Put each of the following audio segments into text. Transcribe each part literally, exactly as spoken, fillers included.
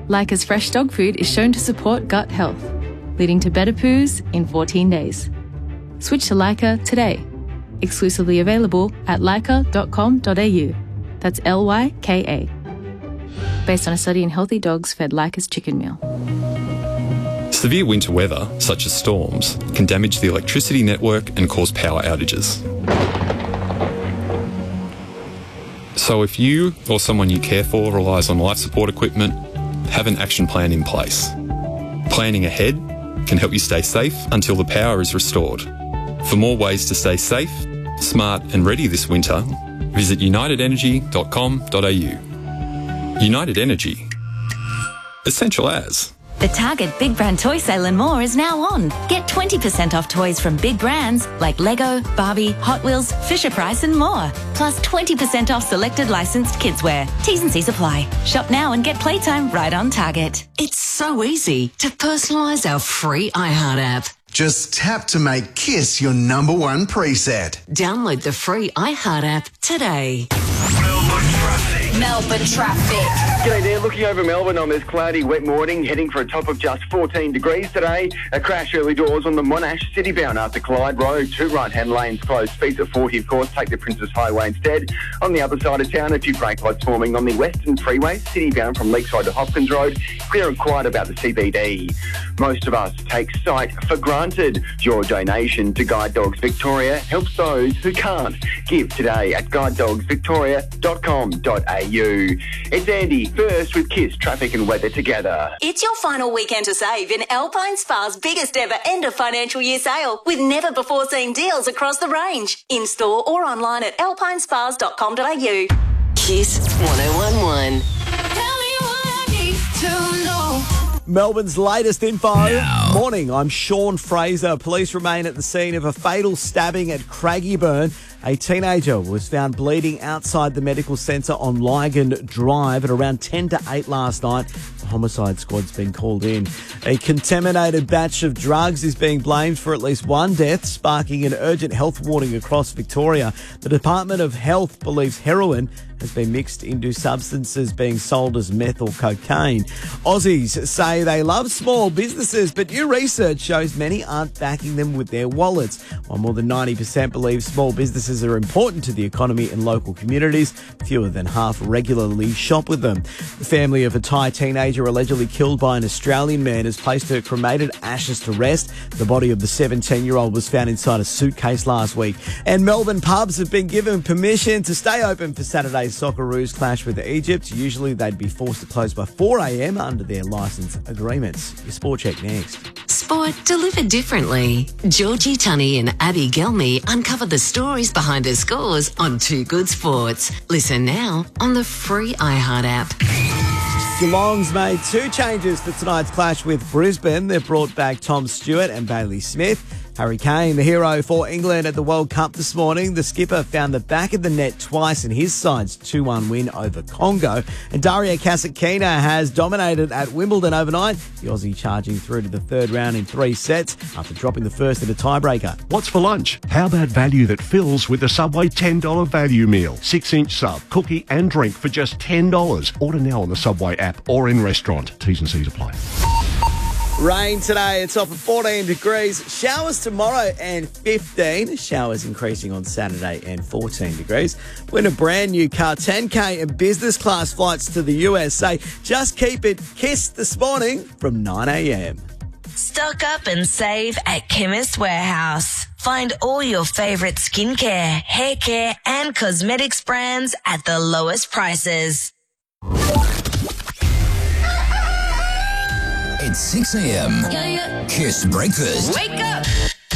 Leica's fresh dog food is shown to support gut health, leading to better poos in fourteen days. Switch to Leica today. Exclusively available at leica dot com dot a u. That's L Y K A. Based on a study in healthy dogs fed Leica's chicken meal. Severe winter weather, such as storms, can damage the electricity network and cause power outages. So if you or someone you care for relies on life support equipment, have an action plan in place. Planning ahead can help you stay safe until the power is restored. For more ways to stay safe, smart and ready this winter, visit united energy dot com dot a u. United Energy. Essential as. The Target Big Brand Toy Sale and more is now on. Get twenty percent off toys from big brands like Lego, Barbie, Hot Wheels, Fisher-Price and more. Plus twenty percent off selected licensed kidswear. T's and C's apply. Shop now and get playtime right on Target. It's so easy to personalise our free iHeart app. Just tap to make KISS your number one preset. Download the free iHeart app today. Melbourne traffic. Melbourne traffic. G'day there, looking over Melbourne on this cloudy, wet morning, heading for a top of just fourteen degrees today. A crash early doors on the Monash City-bound after Clyde Road. Two right-hand lanes closed. Speeds at forty, of course. Take the Princess Highway instead. On the other side of town, a few brake lights forming on the Western Freeway, City-bound from Lakeside to Hopkins Road. Clear and quiet about the C B D. Most of us take sight for granted. Your donation to Guide Dogs Victoria helps those who can't. Give today at guide dogs victoria dot com dot a u. It's Andy, first with KISS traffic and weather together. It's your final weekend to save in Alpine Spa's biggest ever end of financial year sale with never before seen deals across the range. In store or online at alpine spas dot com dot a u. KISS one oh one one. Tell me what I need to know. Melbourne's latest info. Now. Morning, I'm Sean Fraser. Police remain at the scene of a fatal stabbing at Craigieburn. A teenager was found bleeding outside the medical centre on Lygon Drive at around ten to eight last night. The homicide squad's been called in. A contaminated batch of drugs is being blamed for at least one death, sparking an urgent health warning across Victoria. The Department of Health believes heroin has been mixed into substances being sold as meth or cocaine. Aussies say they love small businesses, but new research shows many aren't backing them with their wallets. While more than ninety percent believe small businesses are important to the economy and local communities, fewer than half regularly shop with them. The family of a Thai teenager allegedly killed by an Australian man has placed her cremated ashes to rest. The body of the seventeen-year-old was found inside a suitcase last week. And Melbourne pubs have been given permission to stay open for Saturday's Socceroos clash with Egypt. Usually they'd be forced to close by four a.m. under their licence agreements. Your Sport Check next. Sport delivered differently. Georgie Tunney and Abby Gelmy uncover the stories behind the scores on Two Good Sports. Listen now on the free iHeart app. Geelong's made two changes for tonight's clash with Brisbane. They've brought back Tom Stewart and Bailey Smith. Harry Kane, the hero for England at the World Cup this morning. The skipper found the back of the net twice in his side's two one win over Congo. And Daria Kasatkina has dominated at Wimbledon overnight. The Aussie charging through to the third round in three sets after dropping the first in a tiebreaker. What's for lunch? How about value that fills with the Subway ten dollars value meal? six inch sub, cookie and drink for just ten dollars. Order now on the Subway app or in restaurant. T's and C's apply. Rain today, it's off at fourteen degrees. Showers tomorrow and fifteen. Showers increasing on Saturday and fourteen degrees. Win a brand new car, ten K and business class flights to the U S A. Just keep it KISS this morning from nine a.m. Stock up and save at Chemist Warehouse. Find all your favourite skincare, hair care and cosmetics brands at the lowest prices. It's six a.m. Yeah, yeah. KISS Breakfast. Wake up.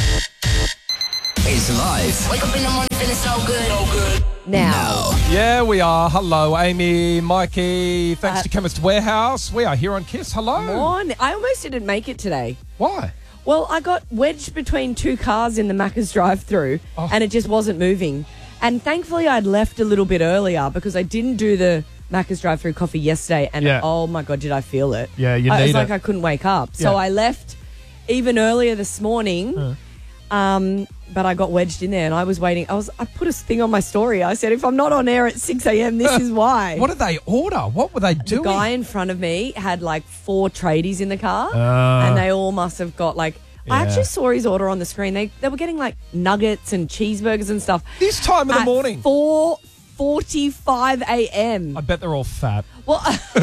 It's live. Wake up in the morning feeling so good. So good. Now. Yeah, we are. Hello, Amy, Mikey. Thanks Uh, to Chemist Warehouse. We are here on KISS. Hello. Morning. I almost didn't make it today. Why? Well, I got wedged between two cars in the Macca's drive-through, Oh. and it just wasn't moving. And thankfully, I'd left a little bit earlier because I didn't do the Macca's drive-through coffee yesterday, and Yeah. oh my God, did I feel it. Yeah, you I, need It's like it. I couldn't wake up. So Yeah. I left even earlier this morning. Um, but I got wedged in there, and I was waiting. I was I put a thing on my story. I said, if I'm not on air at six a.m., this is why. What did they order? What were they doing? The guy in front of me had like four tradies in the car, Uh. and they all must have got like. I Yeah. actually saw his order on the screen. They they were getting like nuggets and cheeseburgers and stuff. This time in the at morning. four forty-five a.m. I bet they're all fat. Well,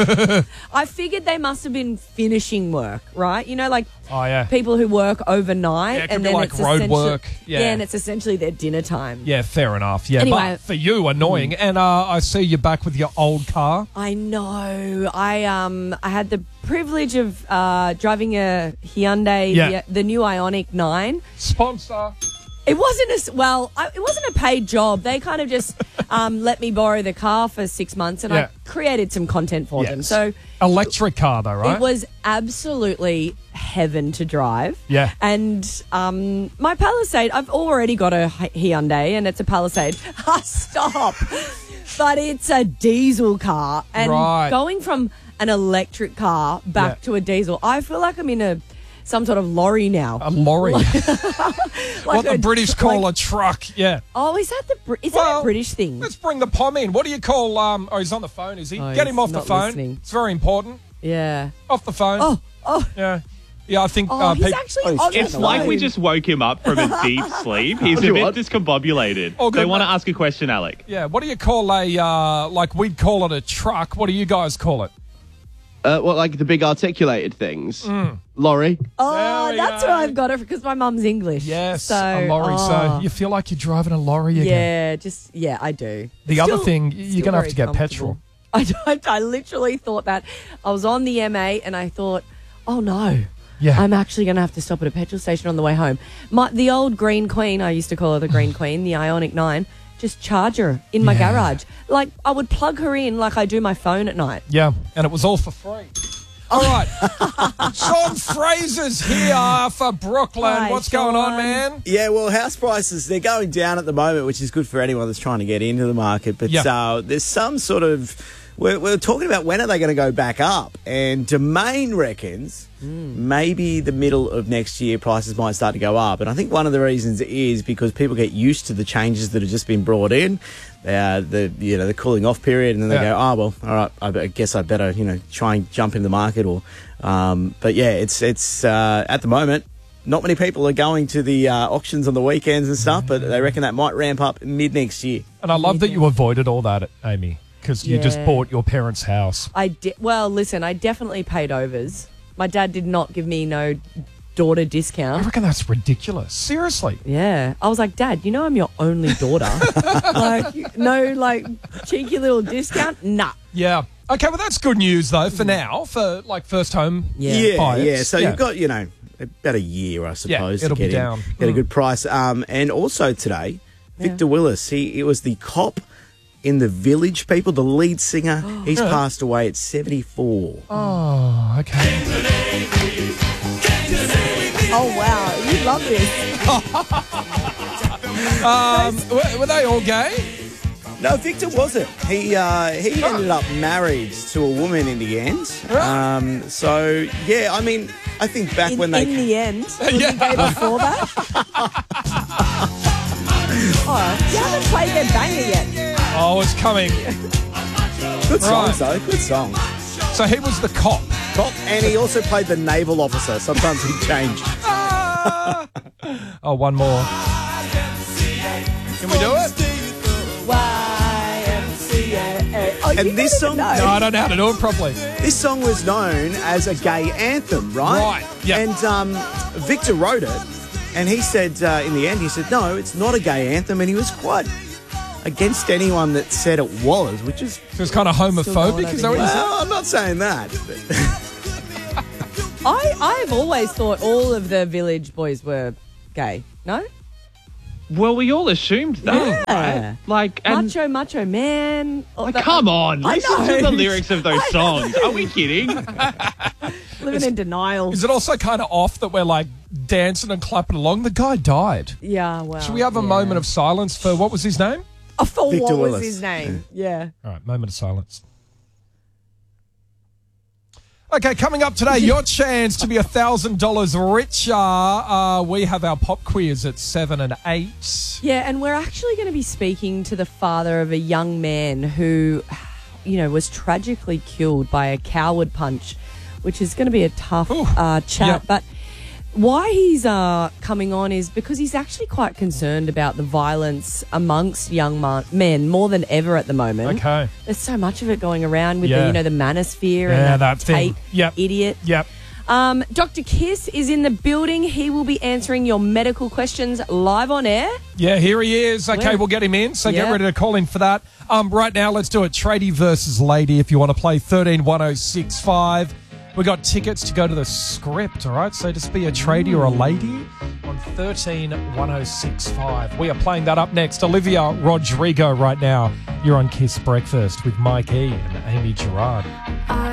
I figured they must have been finishing work, right? You know, like Oh, yeah. people who work overnight Yeah, it could and be then like it's road essentially- work. Yeah. and it's essentially their dinner time. Yeah, fair enough. Yeah, Anyway. but for you, annoying. And uh, I see you back with your old car. I know. I um I had the privilege of uh, driving a Hyundai, Yeah. the, the new Ioniq nine. Sponsor. It wasn't a s- well. I, it wasn't a paid job. They kind of just um, let me borrow the car for six months, and Yeah. I created some content for them. Yes. So Electric car, though, right? it was absolutely heaven to drive. Yeah. And um, my Palisade, I've already got a Hy- Hyundai, and it's a Palisade. Ah, Stop. But it's a diesel car, and Right. going from an electric car back Yeah. to a diesel, I feel like I'm in a some sort of lorry now. A lorry. Like what the a British tr- call like- a truck. Yeah. Oh, is that the Br- is Well, that a British thing? Let's bring the pom in. What do you call... Um, oh, he's on the phone, is he? Oh, Get he's him off the not phone. listening. It's very important. Yeah. Off the phone. Oh, oh. Yeah. Yeah, I think... Oh, uh, he's peop- actually on It's the like we phone. just woke him up from a deep sleep. He's a bit discombobulated. Oh, good, they want to mate. ask a question, Alec. Yeah, what do you call a... Uh, like, we'd call it a truck. What do you guys call it? Uh, what, like the big articulated things? Mm. Lorry. Oh, we that's go. where I've got it because my mum's English. Yes, so, a lorry. oh. So you feel like you're driving a lorry again. Yeah, just yeah, I do. The Still- other thing, you're still going to have very to get comfortable. petrol. I, I, I literally thought that. I was on the M A and I thought, oh no, Yeah. I'm actually going to have to stop at a petrol station on the way home. My the old Green Queen, I used to call her the Green Queen, the Ioniq nine. Just charge her in my Yeah. garage. Like I would plug her in like I do my phone at night. Yeah, and it was all for free. All right. Sean Fraser's here for Brooklyn. Hi, What's going on, Sean. man? Yeah, well, house prices, they're going down at the moment, which is good for anyone that's trying to get into the market. But Yeah. uh, there's some sort of... We're, we're talking about when are they going to go back up. And Domain reckons maybe the middle of next year prices might start to go up. And I think one of the reasons is because people get used to the changes that have just been brought in. Uh, the you know the cooling off period, and then they Yeah. go, oh well, all right, I, I guess I better you know try and jump into the market. Or, um, but yeah, it's it's uh, at the moment not many people are going to the uh, auctions on the weekends and stuff, but they reckon that might ramp up mid next year. And I love that you avoided all that, Amy, because you just Yeah. bought your parents' house. I did. Well, listen, I definitely paid overs. My dad did not give me no daughter I discount. reckon that's ridiculous. Seriously. Yeah, I was like, Dad, you know I'm your only daughter. Like, no, like cheeky little discount. Nah. Yeah. Okay, well, that's good news, though, for now, for, like, first home Yeah, buyers. yeah. So you've got, you know, about a year, I suppose, it'll to be get in, down. get a Mm. good price. Um, and also today, Victor Willis, he it was the cop in The Village People, the lead singer. He's Yeah. passed away at seventy-four. Oh, okay. Oh wow, you love this. Um, were, were they all gay? No, Victor wasn't. He uh, he ended up married to a woman in the end. Um, so yeah, I mean, I think back In, when they in the end, was he gay before that? Oh, you haven't played their banger yet. Oh, it's coming. good songs Right. though, good songs. So he was the cop. Cop, and he also played the naval officer. Sometimes he'd change. Oh, one more. Can we do it? Y M C A. Oh, you And this don't even song- know. No, I don't know how to do it properly. This song was known as a gay anthem, right? Right, yeah. And um, Victor wrote it, and he said uh, in the end, he said, no, it's not a gay anthem, and he was quite against anyone that said it was, which is... So it's kind of homophobic, is that what you said? Well, I'm not saying that. but- I I've always thought all of the Village Boys were gay. No. Well, we all assumed that, Yeah. right? Like, and Macho, macho man. Oh, like, that- come on, I listen know. to the lyrics of those I know. songs. Are we kidding? Living in denial. Is it also kind of off that we're like dancing and clapping along? The guy died. Yeah, well. Should we have a yeah. moment of silence for what was his name? Oh, for Victor what was Willis. his name? Yeah. All right, moment of silence. Okay, coming up today, your chance to be one thousand dollars richer. Uh, we have our pop quiz at seven and eight. Yeah, and we're actually going to be speaking to the father of a young man who, you know, was tragically killed by a coward punch, which is going to be a tough uh, chat. Yep. But why he's uh, coming on is because he's actually quite concerned about the violence amongst young ma- men more than ever at the moment. Okay. There's so much of it going around with Yeah. the, you know, the manosphere Yeah, and that that, thing. tape Yep. idiot. Yep. Um, Doctor Kiss is in the building. He will be answering your medical questions live on air. Yeah, here he is. Okay, Where? we'll get him in. So Yeah. get ready to call in for that. Um, right now, let's do it. Tradie versus lady. If you want to play thirteen one oh six five. We got tickets to go to the Script, all right? So just be a tradie or a lady on thirteen one oh six five. We are playing that up next. Olivia Rodrigo right now. You're on Kiss Breakfast with Mike E and Amy Gerard.